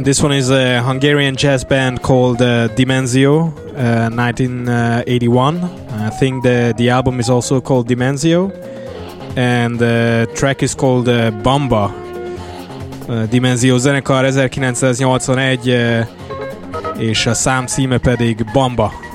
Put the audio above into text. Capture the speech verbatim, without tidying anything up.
And this one is a Hungarian jazz band called uh, Dimenzio, uh, nineteen eighty-one. I think the, the album is also called Dimenzio. And the track is called uh, Bamba. Uh, Dimenzio zenekar ezerkilencszáznyolcvanegy, uh, és a szám címe pedig Bamba.